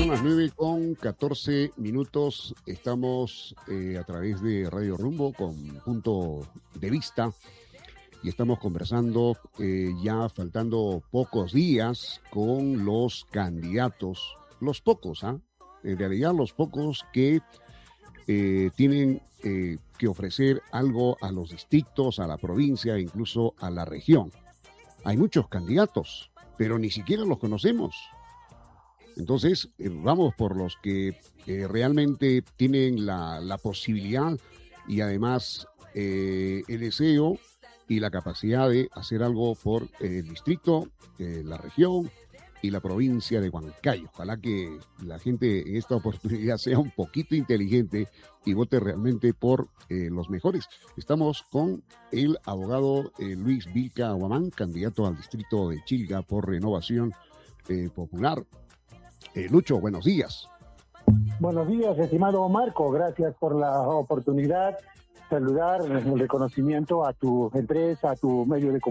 las 9:14. Estamos a través de Radio Rumbo con Punto de Vista y estamos conversando ya faltando pocos días con los candidatos, los pocos, en realidad los pocos que tienen que ofrecer algo a los distritos, a la provincia e incluso a la región. Hay muchos candidatos, pero ni siquiera los conocemos. Entonces, vamos por los que realmente tienen la posibilidad y además el deseo y la capacidad de hacer algo por el distrito, la región y la provincia de Huancayo. Ojalá que la gente en esta oportunidad sea un poquito inteligente y vote realmente por los mejores. Estamos con el abogado Luis Vilca Aguamán, candidato al distrito de Chilga por Renovación Popular. Lucho, buenos días. Buenos días, estimado Marco. Gracias por la oportunidad. Saludar, el reconocimiento a tu empresa, a tu medio de comunicación.